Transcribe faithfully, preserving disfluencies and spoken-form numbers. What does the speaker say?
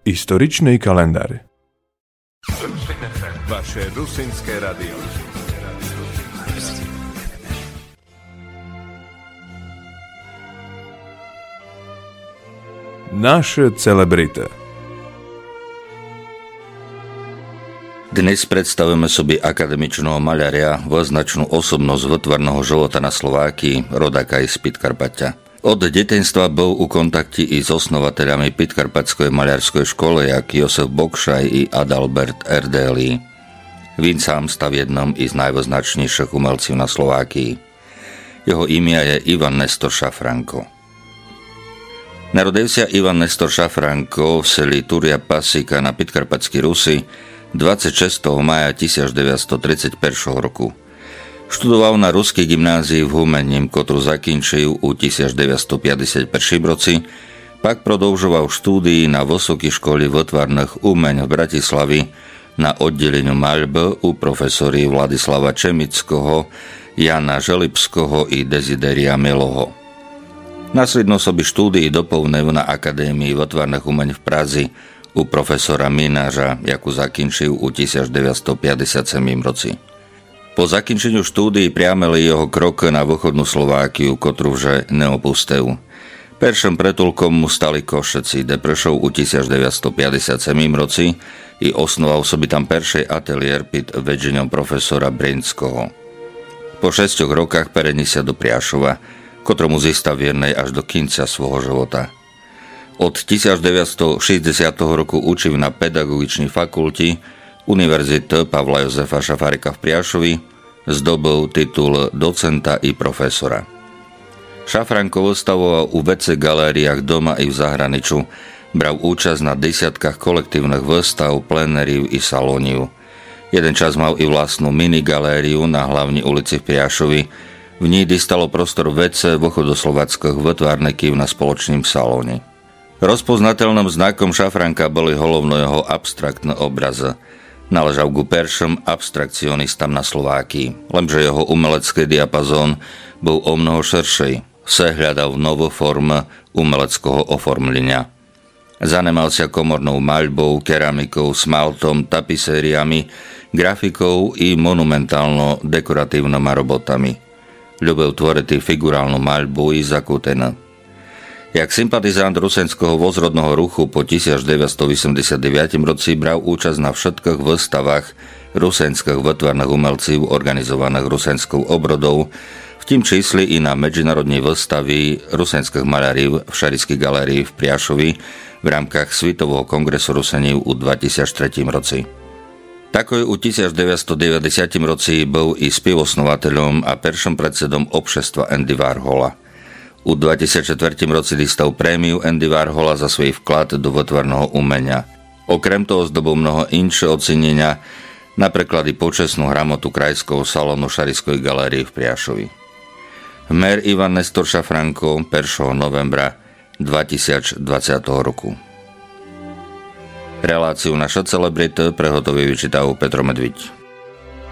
Историчный календарь. Vaše rusínske radio. Naše celebrity. Dnes predstavujeme sobie akademičného maľaria, voznačnú osobnosť votvarného života na Slovákii, rodáka z Podkarpatia. Od detenstva bol u kontakti i s osnovateľami Podkarpatskej maľarskej školy, jak Josef Bokšaj i Adalbert Erdélyi. Vín sám stav jednom i z najvoznačnejších umelcov na Slovákii. Jeho imia je Ivan Nestor Šafranko. Narodil sa Ivan Nestor Šafranko v seli Turia Pasika na Podkarpatskej Rusi dvadsiateho šiesteho mája tisícdeväťstotridsaťjeden roku. Študoval na ruskej gymnázii v Humenním, ktorú zakončil u tisícdeväťstopäťdesiatjeden roci, pak prodĺžoval štúdii na Vysokej škole votvarných umeň v Bratislavi na oddeleniu maľby u profesori Vladislava Čemického, Jana Želibského i Desideria Miloho. Následno soby štúdii doplnil na Akadémii votvarných umeň v Prazi u profesora Mináža, jakú zakončil u tisícdeväťstopäťdesiatsedem roci. Po zakončeniu štúdií priameli jeho krok na východnú Slovákiu, ktorú že neopustil. Perším pretulkom mu stali Košeci, kde prešiel u tisícdeväťstopäťdesiatsedem roci i osnoval soby tam peršej ateliér pod vedením profesora Brinského. Po šesťoch rokách prevedol sa do Priašova, ktorému zístal viernej až do konca svojho života. Od tisícdeväťstošesťdesiateho roku učil na pedagogičnej fakulti Univerzity Pavla Jozefa Šafárika v Priašovi, zdobil titul docenta i profesora. Šafranko vystavoval u vé cé galériách doma i v zahraničí, bral účasť na desiatkách kolektívnych výstav, plenériu i salóniu. Jeden čas mal i vlastnú minigalériu na hlavnej ulici v Priašovi, v nej dostalo prostor vé cé východoslováckych vytvárnikov na spoločným salóne. Rozpoznateľným znakom Šafranka boli hlavne jeho abstraktné obrazy. Naležal ku perším abstrakcionistom na Slovákii, lenže jeho umelecký diapazón bol o mnoho širší, sa hľadal v novú formu umeleckého oformlenia. Zanemal sa komornou maľbou, keramikou, smaltom, tapisériami, grafikou i monumentálno-dekoratívnymi robotami. Ľúbil tvoriť figurálnu maľbu i zakútené. Jak sympatizant rusenského vozrodného ruchu po tisícdeväťstoosemdesiatdeväť roci bral účasť na všetkých výstavách rusenských vytvarných umelcov organizovaných rusenskou obrodou, v tým čísli i na medzinárodnej výstavy rusenských maľarov v Šarišskej galérii v Priašovi v rámkach Svetového kongresu Rusenív u dvetisíctri roci. Takoj u tisícdeväťstodeväťdesiat roci bol i spevosnovateľom a perším predsedom obšestva Andy Warhola. U dvetisícštyri roci dostal prémiu Andy Warhola za svoj vklad do vytvarného umenia. Okrem toho zdobil mnoho inšie ocenenia, napríklad i počestnú hramotu krajského salónu Šarišskej galérie v Priašovi. Hmer Ivan Nestor Šafranko prvého novembra dvetisícdvadsať roku. Reláciu Naša celebrity prehotovil vyčítal Petro Medviť.